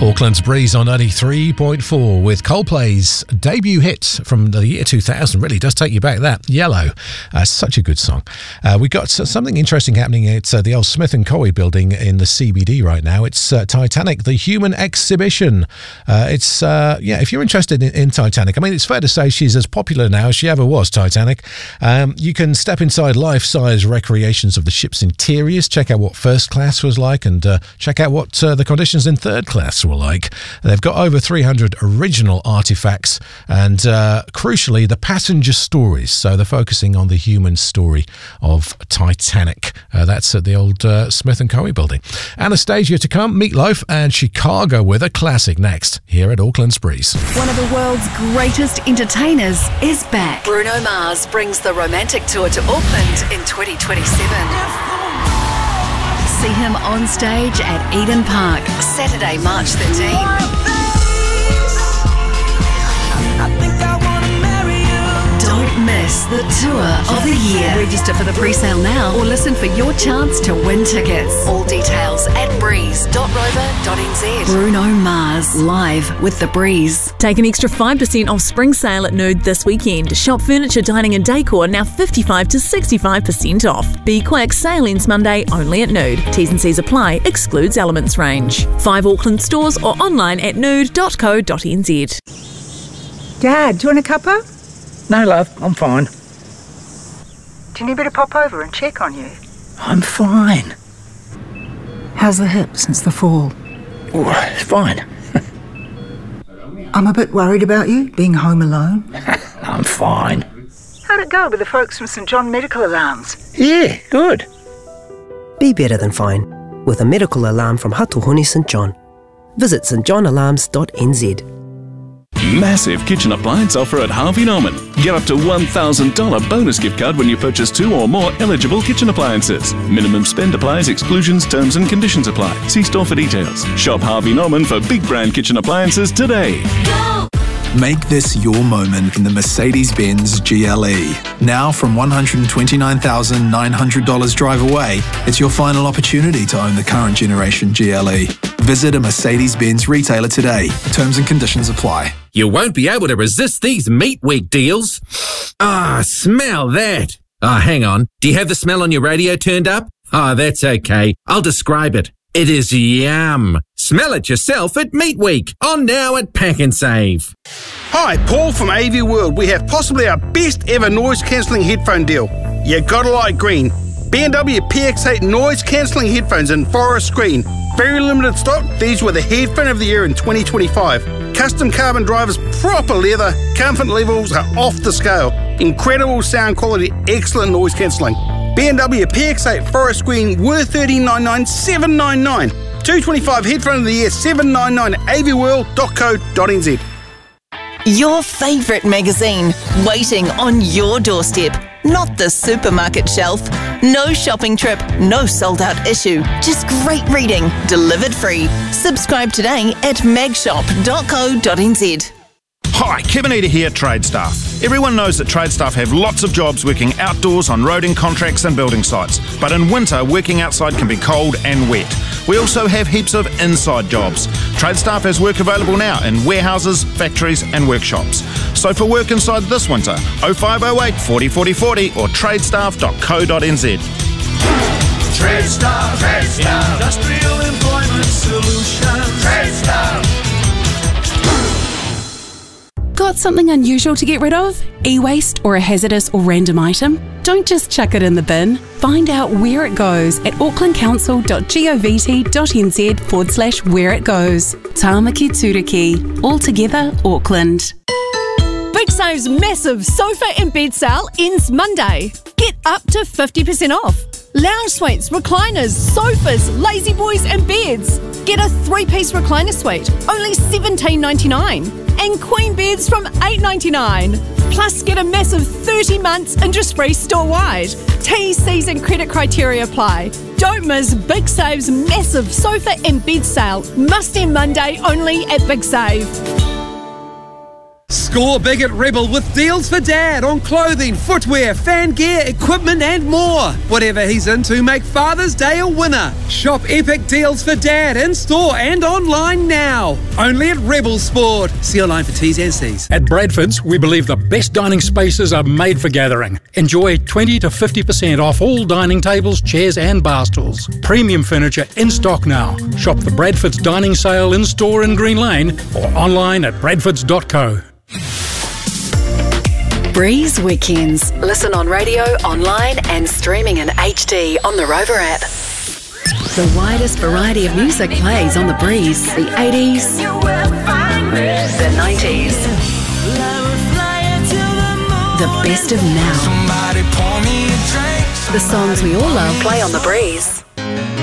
Auckland's Breeze on 93.4 with Coldplay's debut hit from the year 2000. Really does take you back, that Yellow. Such a good song. We got something interesting happening at the old Smith & Cowie building in the CBD right now. It's Titanic, the Human Exhibition. If you're interested in Titanic, I mean, it's fair to say she's as popular now as she ever was, Titanic. You can step inside life-size recreations of the ship's interiors, check out what first class was like, and check out what the conditions in third class were like. They've got over 300 original artifacts and crucially the passenger stories, so they're focusing on the human story of Titanic. That's at the old Smith & Cowie building. Anastasia to come, Meatloaf and Chicago with a classic next here at Auckland's Breeze. One of the world's greatest entertainers is back. Bruno Mars brings the romantic tour to Auckland in 2027. See him on stage at Eden Park, Saturday, March 13th. Don't miss the tour of the year. Register for the pre-sale now or listen for your chance to win tickets. All details at breeze.rover.nz. Bruno Mars, live with The Breeze. Take an extra 5% off spring sale at Nude this weekend. Shop furniture, dining and decor now 55 to 65% off. Be quick, sale ends Monday only at Nude. T's and C's apply, excludes Elements range. 5 Auckland stores or online at nude.co.nz. Dad, do you want a cuppa? No, love, I'm fine. Do you need me to pop over and check on you? I'm fine. How's the hip since the fall? Oh, it's fine. I'm a bit worried about you, being home alone. I'm fine. How'd it go with the folks from St John Medical Alarms? Yeah, good. Be better than fine with a medical alarm from Hatuhuni St John. Visit stjohnalarms.nz. Massive kitchen appliance offer at Harvey Norman. Get up to $1,000 bonus gift card when you purchase 2 or more eligible kitchen appliances. Minimum spend applies, exclusions, terms and conditions apply. See store for details. Shop Harvey Norman for big brand kitchen appliances today. Go! Make this your moment in the Mercedes-Benz GLE. Now from $129,900 drive away, it's your final opportunity to own the current generation GLE. Visit a Mercedes-Benz retailer today. Terms and conditions apply. You won't be able to resist these Meat Week deals. Smell that. Hang on. Do you have the smell on your radio turned up? That's okay. I'll describe it. It is yum. Smell it yourself at Meat Week. On now at Pack and Save. Hi, Paul from AV World. We have possibly our best ever noise cancelling headphone deal. You gotta like green. B&W PX8 noise cancelling headphones in forest green. Very limited stock. These were the headphone of the year in 2025. Custom carbon drivers, proper leather, comfort levels are off the scale. Incredible sound quality, excellent noise cancelling. B&W PX8 forest green worth $13.99, $7.99. 225 headphone of the year, $7.99. avworld.co.nz. Your favourite magazine, waiting on your doorstep. Not the supermarket shelf. No shopping trip, no sold-out issue. Just great reading, delivered free. Subscribe today at magshop.co.nz. Hi, Kevin Eder here, Trade Staff. Everyone knows that Trade Staff have lots of jobs working outdoors on roading contracts and building sites. But in winter, working outside can be cold and wet. We also have heaps of inside jobs. Trade Staff has work available now in warehouses, factories and workshops. So for work inside this winter, 0508 40 40 40 or tradestaff.co.nz. Trade Staff, Industrial Employment Solutions. Trade Staff. Got something unusual to get rid of? E-waste or a hazardous or random item? Don't just chuck it in the bin. Find out where it goes at aucklandcouncil.govt.nz/where it goes. Tāmaki Turiki. All together, Auckland. Big Save's massive sofa and bed sale ends Monday. Get up to 50% off. Lounge suites, recliners, sofas, lazy boys and beds. Get a 3-piece recliner suite, only $17.99. And queen beds from $8.99. Plus get a massive 30 months interest-free store-wide. T's, C's and credit criteria apply. Don't miss Big Save's massive sofa and bed sale. Must end Monday only at Big Save. Score big at Rebel with deals for Dad on clothing, footwear, fan gear, equipment and more. Whatever he's into, make Father's Day a winner. Shop epic deals for Dad in store and online now. Only at Rebel Sport. See online for T's and C's. At Bradford's, we believe the best dining spaces are made for gathering. Enjoy 20 to 50% off all dining tables, chairs and bar stools. Premium furniture in stock now. Shop the Bradford's Dining Sale in store in Green Lane or online at bradfords.co. Breeze Weekends. Listen on radio, online and streaming in HD on the Rover app. The widest variety of music plays on the Breeze. The 80s, the 90s, the best of now. The songs we all love play on the Breeze.